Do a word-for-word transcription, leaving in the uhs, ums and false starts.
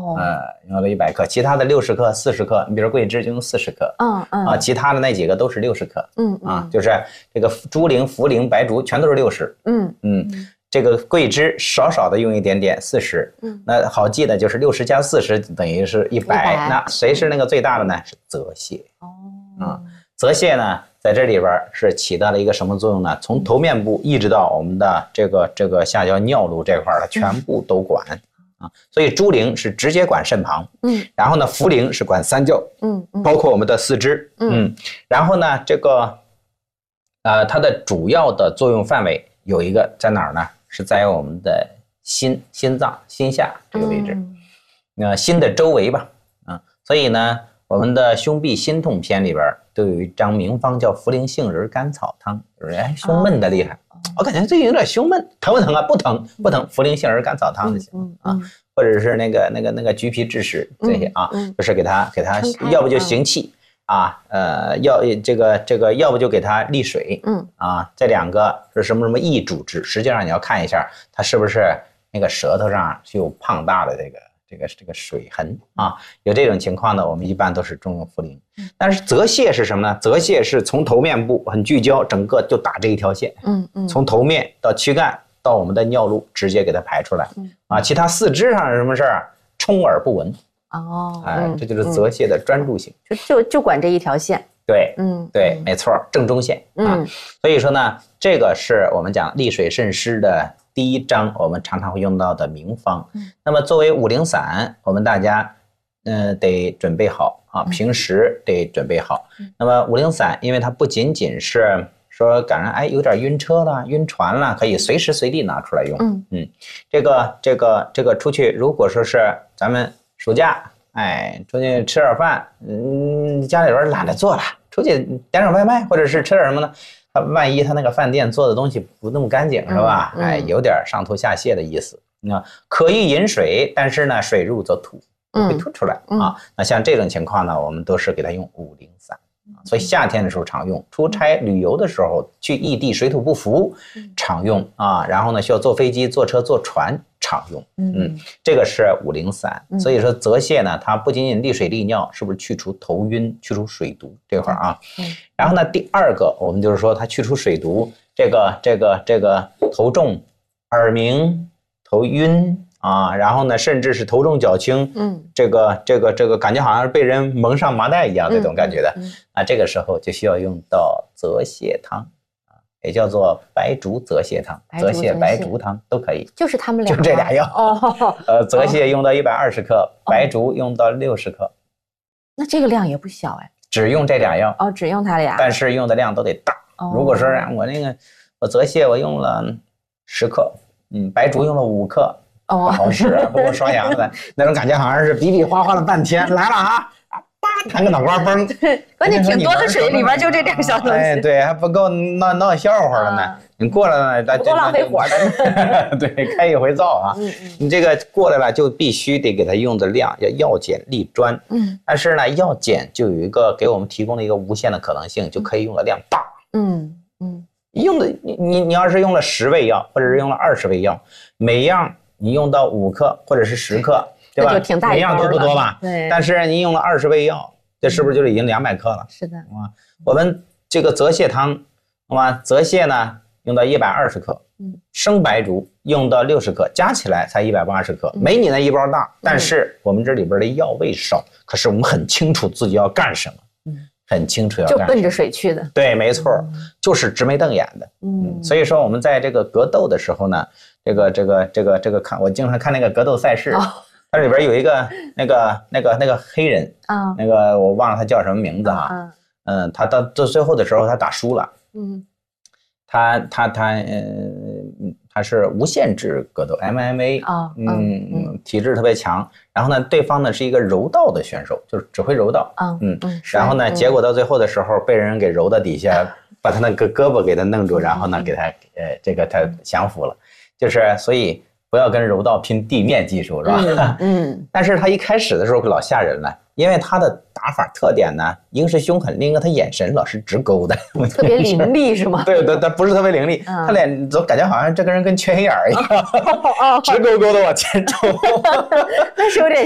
哦，呃，用了一百克，其他的六十克、四十克，你比如桂枝就用四十克， 嗯嗯啊，其他的那几个都是六十克， 嗯啊，就是这个猪苓、茯苓、白术全都是六十， 嗯嗯，这个桂枝少少的用一点点，四十，嗯，那好记的就是六十加四十等于是一百，那谁是那个最大的呢？是泽泻，哦，啊，泽泻呢？在这里边是起到了一个什么作用呢？从头面部一直到我们的这个这个下焦尿路这块的全部都管啊，所以猪苓是直接管肾旁，嗯，然后呢茯苓是管三焦，嗯，包括我们的四肢，嗯，然后呢这个呃它的主要的作用范围有一个在哪儿呢？是在我们的心心脏心下这个位置，那、呃、心的周围吧，啊，所以呢我们的胸痹心痛篇里边都有一张名方叫茯苓杏仁甘草汤，哎，胸闷的厉害，哦、我感觉最近有点胸闷，疼不疼啊？不疼，不疼，茯苓杏仁甘草汤就行、嗯嗯、啊，或者是那个那个那个橘皮枳实这些啊，嗯嗯、就是给他给他，要不就行气啊，呃，要这个这个，要不就给他利水，嗯啊，这两个是什么什么益主治，实际上你要看一下，他是不是那个舌头上是有胖大的这个。这个这个水痕啊，有这种情况呢，我们一般都是重用茯苓。但是泽泻是什么呢？泽泻是从头面部很聚焦，整个就打这一条线，嗯嗯，从头面到躯干到我们的尿路，直接给它排出来。嗯啊，其他四肢上是什么事儿？充耳不闻。哦，哎，这就是泽泻的专注性， 就就就管这一条线。 对，嗯，对，没错，正中线啊。所以说呢，这个是我们讲利水渗湿的。第一章我们常常会用到的名方，嗯、那么作为五苓散，我们大家呃得准备好啊，平时得准备好。嗯、那么五苓散，因为它不仅仅是说感染，哎，有点晕车了、晕船了，可以随时随地拿出来用。嗯嗯，这个这个这个出去，如果说是咱们暑假，哎，出去吃点饭，嗯，家里边懒得做了，出去点点外卖，或者是吃点什么呢？他万一他那个饭店做的东西不那么干净，是吧？嗯嗯、哎，有点上吐下泻的意思。那可以饮水，但是呢，水入则吐，会吐出来、嗯、啊。那像这种情况呢，我们都是给他用五苓散。所以夏天的时候常用，出差旅游的时候去异地水土不服常用啊。然后呢，需要坐飞机、坐车、坐船常用。嗯，这个是五苓散。所以说泽泻呢，它不仅仅利水利尿，是不是去除头晕、去除水毒这块啊？然后呢，第二个我们就是说它去除水毒，这个这个这个头重、耳鸣、头晕。啊，然后呢，甚至是头重脚轻，嗯，这个这个这个感觉好像是被人蒙上麻袋一样，这种感觉的，嗯嗯、啊，这个时候就需要用到泽泻汤，啊，也叫做白术泽泻汤、泽泻白术汤都可以， 就是他们俩， 就这俩药哦。呃，泽泻用到一百二十克，哦、白术用到六十克， 那这个量也不小哎。 只用这俩药哦，只用它俩， 但是用的量都得大。哦、如果说我那个我泽泻我用了十克，嗯，白术用了五克。哦，好使啊！包括刷牙的那种感觉，好像是比比划划了半天，来了啊，叭弹个脑瓜崩。 关键挺多的水里边就这点小东西， 哎，对，还不够闹闹笑话了呢。啊、你过来了， 多浪费火的。对，开一回灶啊。嗯嗯。你这个过来了，就必须得给它用的量要药碱利专。嗯。但是呢，药碱就有一个给我们提供了一个无限的可能性，就可以用的量大。嗯嗯。用的你你你要是用了十味药，或者是用了二十味药，每样。你用到五克或者是十克，对吧？ 就挺大一包了， 每样多不多吧？ 对。 但是你用了二十味药，这是不是就已经两百克了？ 是的。 啊，我们这个泽泻汤，好吗？泽泻呢用到一百二十克，嗯，生白术用到六十克，加起来才一百八十克，嗯、没你那一包大。但是我们这里边的药味少，可是我们很清楚自己要干什么，嗯，很清楚要干什么， 就奔着水去的。 对，没错，嗯、就是直眉瞪眼的。嗯，所以说我们在这个格斗的时候呢。这个这个这个这个看，我经常看那个格斗赛事，哦、它里边有一个那个那个那个黑人啊，哦、那个我忘了他叫什么名字哈，嗯，嗯他到到最后的时候他打输了，嗯，他他他嗯他是无限制格斗 M M A 啊，哦、嗯嗯，体质特别强，然后呢，对方呢是一个柔道的选手，就是只会柔道，哦、嗯嗯，然后呢，结果到最后的时候被人给揉到底下，把他那个胳膊给他弄住，然后呢给他呃这个他降服了。就是所以不要跟柔道拼地面技术，是吧？嗯。嗯但是他一开始的时候老吓人了，因为他的打法特点呢，一个是凶狠，另一个他眼神老是直勾的， 特别凌厉是吗？ 对对，他不是特别凌厉，嗯、他脸总感觉好像这个人跟缺心眼儿一样，直勾勾的往前冲， 那是有点。